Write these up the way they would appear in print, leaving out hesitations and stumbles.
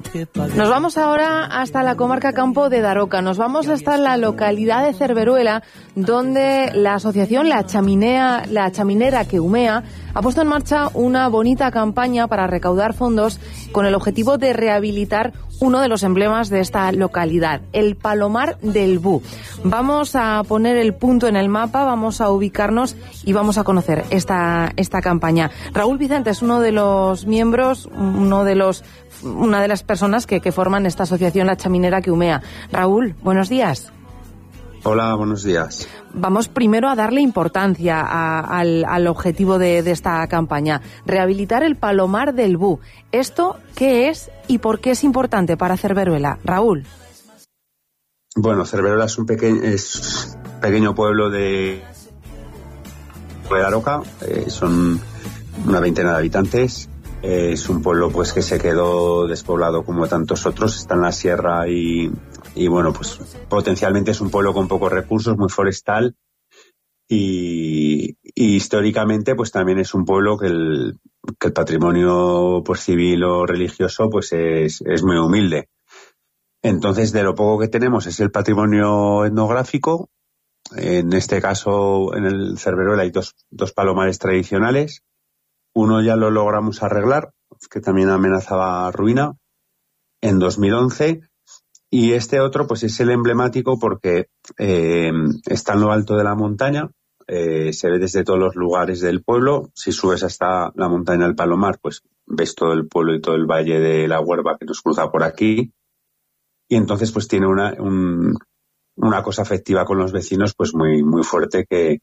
Nos vamos ahora hasta la comarca Campo de Daroca. Nos vamos hasta la localidad de Cerveruela, donde la asociación La Chaminera que Humea ha puesto en marcha una bonita campaña para recaudar fondos con el objetivo de rehabilitar uno de los emblemas de esta localidad, el Palomar del Bu. Vamos a poner el punto en el mapa, vamos a ubicarnos y vamos a conocer esta campaña. Raúl Vicente es uno de los miembros, una de las personas que forman esta asociación La Chaminera que Humea. Raúl, buenos días. Hola, buenos días. Vamos primero a darle importancia al objetivo de esta campaña, rehabilitar el Palomar del Bu. ¿Esto qué es y por qué es importante para Cerveruela? Raúl. Bueno, Cerveruela es un pequeño pueblo de Daroca, son una veintena de habitantes. Es un pueblo pues que se quedó despoblado como tantos otros, está en la sierra y bueno, pues potencialmente es un pueblo con pocos recursos, muy forestal y históricamente pues también es un pueblo que el patrimonio pues civil o religioso pues es muy humilde. Entonces, de lo poco que tenemos es el patrimonio etnográfico. En este caso, en el Cerveruela hay dos palomares tradicionales. Uno ya lo logramos arreglar, que también amenazaba ruina, en 2011. Y este otro, pues es el emblemático porque está en lo alto de la montaña, se ve desde todos los lugares del pueblo. Si subes hasta la montaña del Palomar, pues ves todo el pueblo y todo el valle de la Huerva que nos cruza por aquí. Y entonces, pues tiene una cosa afectiva con los vecinos, pues muy, muy fuerte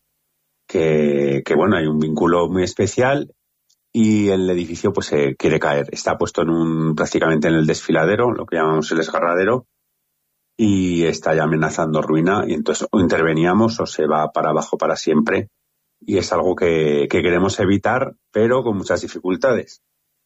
que bueno, hay un vínculo muy especial. Y el edificio pues se quiere caer. Está puesto prácticamente en el desfiladero, lo que llamamos el esgarradero, y está ya amenazando ruina. Y entonces o interveníamos o se va para abajo para siempre. Y es algo que queremos evitar, pero con muchas dificultades.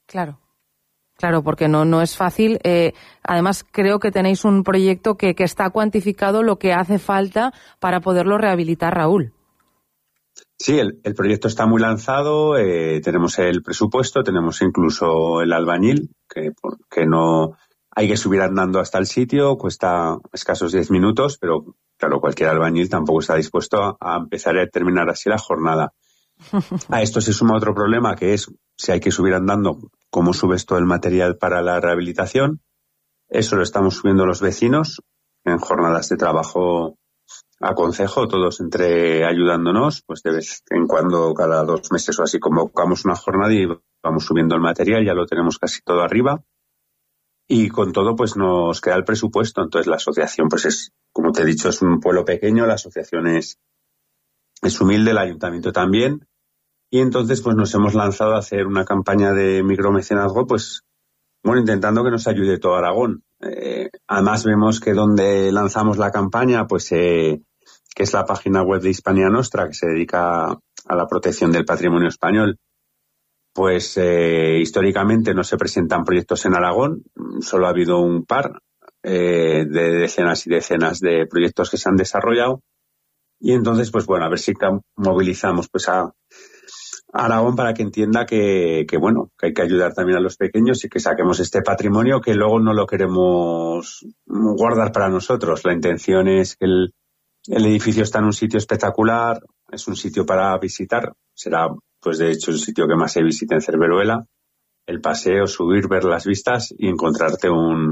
Claro, porque no es fácil. Además, creo que tenéis un proyecto que está cuantificado lo que hace falta para poderlo rehabilitar, Raúl. Sí, el proyecto está muy lanzado, tenemos el presupuesto, tenemos incluso el albañil, que no hay que subir andando hasta el sitio, cuesta escasos 10 minutos, pero claro, cualquier albañil tampoco está dispuesto a empezar y a terminar así la jornada. A esto se suma otro problema, que es si hay que subir andando, ¿cómo subes todo el material para la rehabilitación? Eso lo estamos subiendo los vecinos en jornadas de trabajo a concejo, todos entre ayudándonos, pues de vez en cuando, cada 2 meses o así, convocamos una jornada y vamos subiendo el material, ya lo tenemos casi todo arriba. Y con todo, pues nos queda el presupuesto. Entonces la asociación, pues es, como te he dicho, es un pueblo pequeño, la asociación es humilde, el ayuntamiento también. Y entonces, pues nos hemos lanzado a hacer una campaña de micromecenazgo, pues, bueno, intentando que nos ayude todo Aragón. Además vemos que donde lanzamos la campaña, pues que es la página web de Hispania Nostra, que se dedica a la protección del patrimonio español, pues históricamente no se presentan proyectos en Aragón, solo ha habido un par de decenas y decenas de proyectos que se han desarrollado, y entonces, pues bueno, a ver si movilizamos pues a Aragón para que entienda que bueno, que hay que ayudar también a los pequeños y que saquemos este patrimonio que luego no lo queremos guardar para nosotros. La intención es que el edificio está en un sitio espectacular, es un sitio para visitar, será pues de hecho el sitio que más se visita en Cerveruela, el paseo, subir, ver las vistas y encontrarte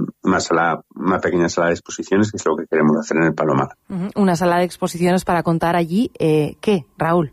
una pequeña sala de exposiciones, que es lo que queremos hacer en el Palomar. Una sala de exposiciones para contar allí, ¿qué, Raúl?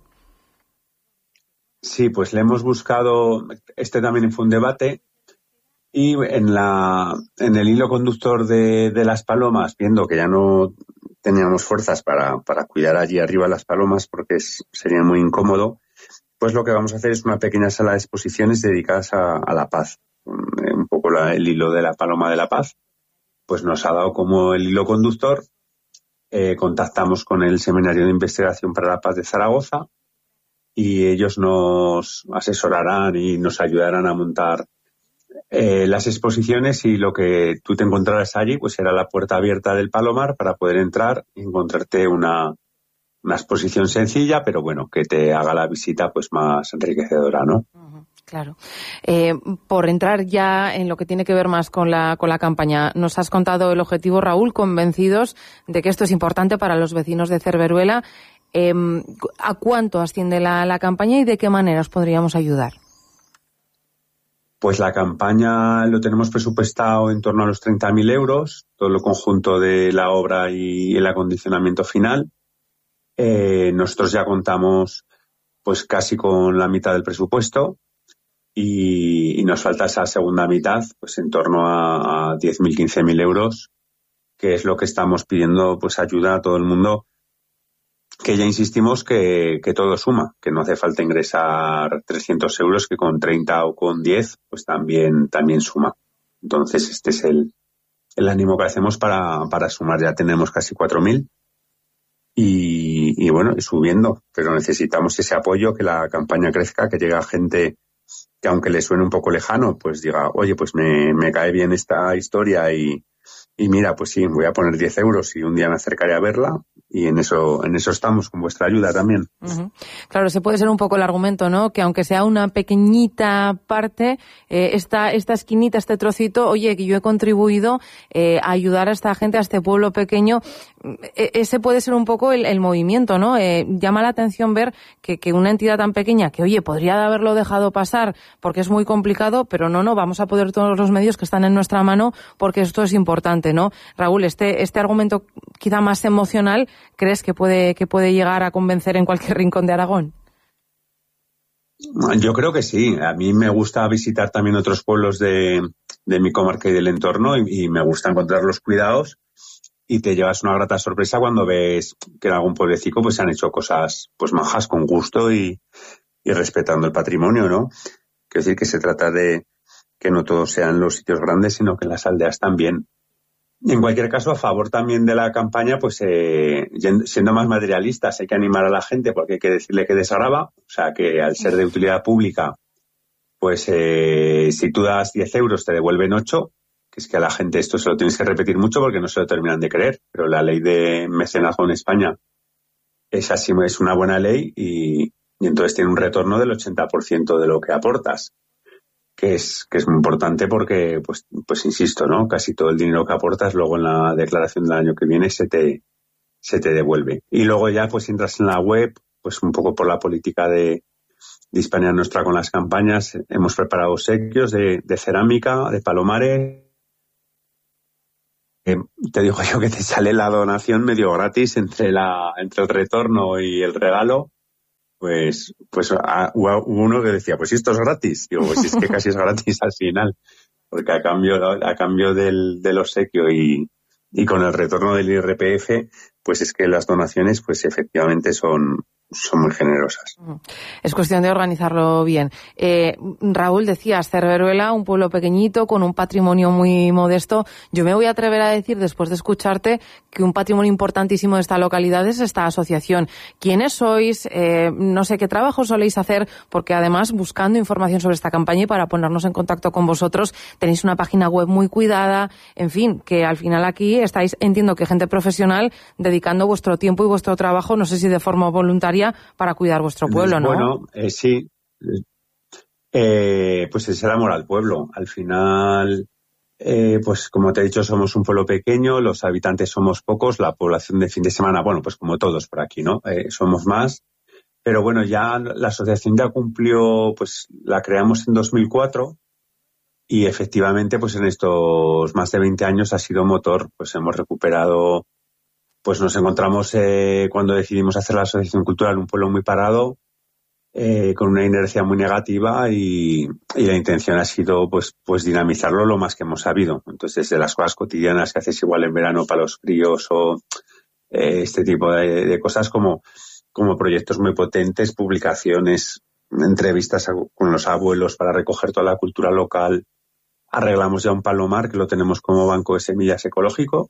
Sí, pues le hemos buscado, también fue un debate, y en el hilo conductor de las palomas, viendo que ya no teníamos fuerzas para cuidar allí arriba las palomas porque sería muy incómodo, pues lo que vamos a hacer es una pequeña sala de exposiciones dedicadas a la paz. Un poco el hilo de la Paloma de la Paz, pues nos ha dado como el hilo conductor. Contactamos con el Seminario de Investigación para la Paz de Zaragoza y ellos nos asesorarán y nos ayudarán a montar las exposiciones, y lo que tú te encontrarás allí pues será la puerta abierta del Palomar para poder entrar y encontrarte una exposición sencilla, pero bueno, que te haga la visita pues más enriquecedora, ¿no? Claro. Por entrar ya en lo que tiene que ver más con la campaña, nos has contado el objetivo, Raúl, convencidos de que esto es importante para los vecinos de Cerveruela. ¿A cuánto asciende la campaña y de qué manera os podríamos ayudar? Pues la campaña lo tenemos presupuestado en torno a los 30.000 euros, todo lo conjunto de la obra y el acondicionamiento final. Nosotros ya contamos pues casi con la mitad del presupuesto y nos falta esa segunda mitad, pues en torno a 10.000, 15.000 euros, que es lo que estamos pidiendo, pues ayuda a todo el mundo, que ya insistimos que todo suma, que no hace falta ingresar 300 euros, que con 30 o con 10 pues también suma. Entonces este es el ánimo que hacemos para sumar. Ya tenemos casi 4.000 y bueno, y subiendo, pero necesitamos ese apoyo, que la campaña crezca, que llegue a gente que aunque le suene un poco lejano, pues diga, oye, pues me cae bien esta historia y mira, pues sí, voy a poner 10 euros y un día me acercaré a verla, y en eso estamos, con vuestra ayuda también. Uh-huh. Claro, ese puede ser un poco el argumento, ¿no? Que aunque sea una pequeñita parte, esta esquinita, este trocito, oye, que yo he contribuido a ayudar a esta gente, a este pueblo pequeño, ese puede ser un poco el movimiento, ¿no? Llama la atención ver que una entidad tan pequeña, que oye, podría haberlo dejado pasar porque es muy complicado, pero no, vamos a poner todos los medios que están en nuestra mano porque esto es importante, ¿no? Raúl, este argumento quizá más emocional, ¿crees que puede llegar a convencer en cualquier rincón de Aragón? Yo creo que sí. A mí me gusta visitar también otros pueblos de mi comarca y del entorno, y me gusta encontrar los cuidados, y te llevas una grata sorpresa cuando ves que en algún pueblecito pues se han hecho cosas pues majas, con gusto y respetando el patrimonio, ¿no? Quiero decir que se trata de que no todos sean los sitios grandes, sino que en las aldeas también. En cualquier caso, a favor también de la campaña, pues siendo más materialistas, hay que animar a la gente, porque hay que decirle que desgrava, o sea que al ser de utilidad pública, pues si tú das 10 euros te devuelven 8, que es que a la gente esto se lo tienes que repetir mucho porque no se lo terminan de creer, pero la ley de mecenazgo en España es así, es una buena ley, y entonces tiene un retorno del 80% de lo que aportas. Que es muy importante porque, pues insisto, ¿no? Casi todo el dinero que aportas luego en la declaración del año que viene se te devuelve. Y luego ya pues entras en la web, pues un poco por la política de Hispania Nostra con las campañas, hemos preparado obsequios de cerámica, de palomares. Te digo yo que te sale la donación medio gratis entre el retorno y el regalo. Pues hubo uno que decía, pues esto es gratis. Digo, pues es que casi es gratis al final, porque a cambio del obsequio y con el retorno del IRPF, pues es que las donaciones pues efectivamente son muy generosas. Es cuestión de organizarlo bien. Raúl, decías, Cerveruela, un pueblo pequeñito con un patrimonio muy modesto. Yo me voy a atrever a decir, después de escucharte, que un patrimonio importantísimo de esta localidad es esta asociación. ¿Quiénes sois? No sé qué trabajo soléis hacer, porque además, buscando información sobre esta campaña y para ponernos en contacto con vosotros, tenéis una página web muy cuidada. En fin, que al final aquí estáis, entiendo que gente profesional, dedicando vuestro tiempo y vuestro trabajo, no sé si de forma voluntaria, para cuidar vuestro pueblo, ¿no? Bueno, sí. Pues es el amor al pueblo. Al final, pues como te he dicho, somos un pueblo pequeño, los habitantes somos pocos, la población de fin de semana, bueno, pues como todos por aquí, ¿no? Somos más. Pero bueno, ya la asociación ya cumplió, pues la creamos en 2004 y efectivamente, pues en estos más de 20 años ha sido motor. Pues hemos recuperado. Pues nos encontramos cuando decidimos hacer la asociación cultural un pueblo muy parado, con una inercia muy negativa, y la intención ha sido pues dinamizarlo lo más que hemos sabido. Entonces, desde las cosas cotidianas que haces igual en verano para los críos, o este tipo de cosas, como proyectos muy potentes, publicaciones, entrevistas con los abuelos para recoger toda la cultura local. Arreglamos ya un palomar que lo tenemos como banco de semillas ecológico.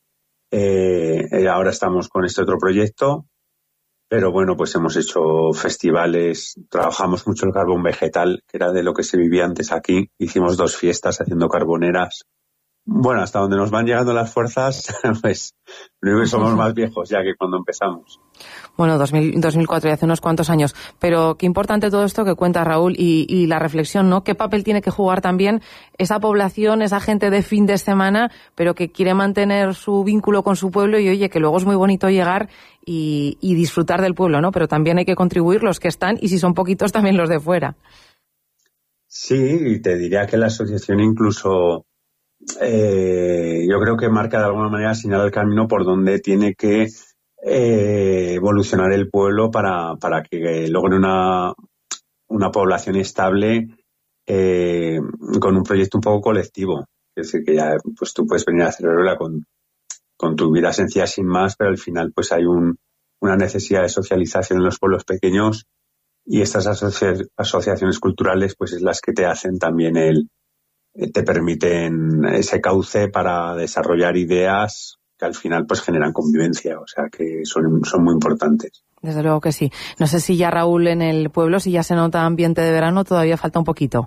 Ahora estamos con este otro proyecto, pero bueno, pues hemos hecho festivales, trabajamos mucho el carbón vegetal, que era de lo que se vivía antes aquí. Hicimos 2 fiestas haciendo carboneras Bueno, hasta donde nos van llegando las fuerzas, pues somos más viejos ya que cuando empezamos. Bueno, 2004 y hace unos cuantos años. Pero qué importante todo esto que cuenta Raúl y la reflexión, ¿no? ¿Qué papel tiene que jugar también esa población, esa gente de fin de semana, pero que quiere mantener su vínculo con su pueblo y, oye, que luego es muy bonito llegar y disfrutar del pueblo, ¿no? Pero también hay que contribuir los que están y si son poquitos también los de fuera. Sí, y te diría que la asociación incluso... yo creo que marca de alguna manera, señala el camino por donde tiene que evolucionar el pueblo para que logre una población estable con un proyecto un poco colectivo. Es decir, que ya pues tú puedes venir a Cerveruela con tu vida sencilla sin más, pero al final pues hay una necesidad de socialización en los pueblos pequeños y estas asociaciones culturales pues es las que te hacen también te permiten ese cauce para desarrollar ideas que al final pues generan convivencia, o sea que son muy importantes. Desde luego que sí. No sé si ya, Raúl, en el pueblo, si ya se nota ambiente de verano, todavía falta un poquito.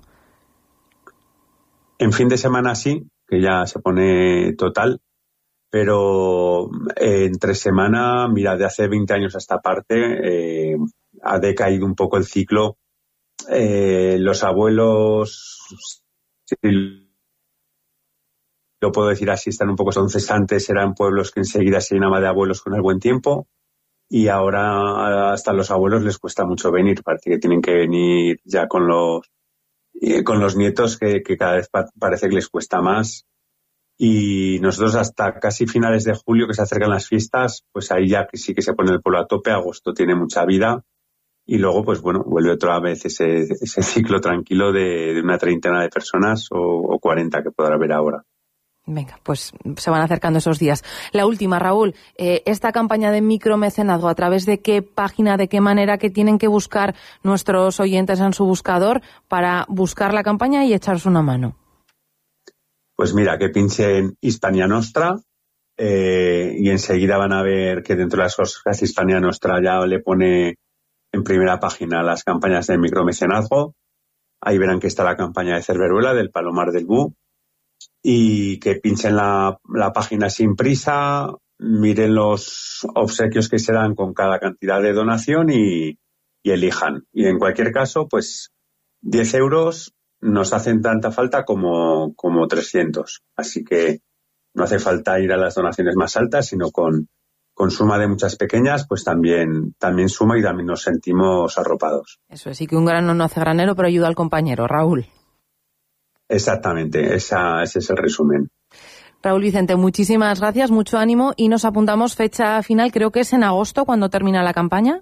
En fin de semana sí, que ya se pone total, pero entre semana, mira, de hace 20 años a esta parte ha decaído un poco el ciclo. Los abuelos... Sí, lo puedo decir así, están un poco entonces antes eran pueblos que enseguida se llenaba de abuelos con el buen tiempo y ahora hasta los abuelos les cuesta mucho venir, parece que tienen que venir ya con los nietos que cada vez parece que les cuesta más y nosotros hasta casi finales de julio que se acercan las fiestas, pues ahí ya que sí que se pone el pueblo a tope, agosto tiene mucha vida. Y luego, pues bueno, vuelve otra vez ese ciclo tranquilo de una treintena de personas o 40 que podrá haber ahora. Venga, pues se van acercando esos días. La última, Raúl, esta campaña de micromecenazgo, ¿a través de qué página, de qué manera que tienen que buscar nuestros oyentes en su buscador para buscar la campaña y echaros una mano? Pues mira, que pinchen Hispania Nostra y enseguida van a ver que dentro de las cosas que hace Hispania Nostra ya le pone en primera página las campañas de micromecenazgo. Ahí verán que está la campaña de Cerveruela, del Palomar del Bú. Y que pinchen la página sin prisa, miren los obsequios que se dan con cada cantidad de donación y elijan. Y en cualquier caso, pues 10 euros nos hacen tanta falta como 300. Así que no hace falta ir a las donaciones más altas, sino con suma de muchas pequeñas, pues también suma y también nos sentimos arropados. Eso es, sí que un grano no hace granero, pero ayuda al compañero, Raúl. Exactamente, ese es el resumen. Raúl Vicente, muchísimas gracias, mucho ánimo y nos apuntamos fecha final, creo que es en agosto cuando termina la campaña.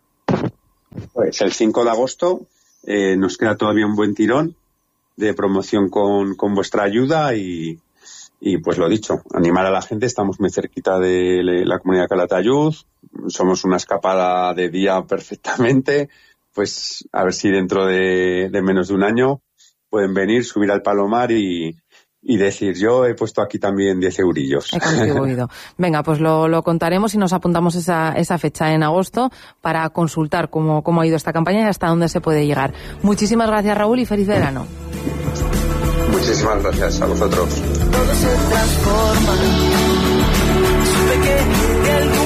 Pues el 5 de agosto nos queda todavía un buen tirón de promoción con vuestra ayuda y pues lo dicho, animar a la gente, estamos muy cerquita de la comunidad de Calatayud, somos una escapada de día perfectamente, pues a ver si dentro de menos de un año pueden venir, subir al Palomar y decir, yo he puesto aquí también 10 eurillos. He contribuido. Venga, pues lo contaremos y nos apuntamos esa fecha en agosto para consultar cómo ha ido esta campaña y hasta dónde se puede llegar. Muchísimas gracias, Raúl, y feliz verano. Muchísimas gracias a vosotros. Todo se transforma. Supe que